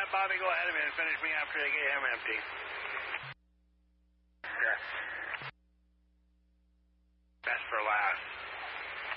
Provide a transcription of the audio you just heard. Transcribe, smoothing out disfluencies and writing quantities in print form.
Bobby, go ahead of me and finish me after they get him empty.